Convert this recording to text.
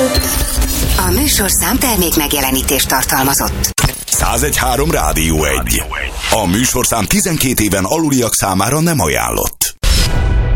A műsorszám termék megjelenítést tartalmazott. 101.3 Rádió 1. A műsorszám 12 éven aluliak számára nem ajánlott.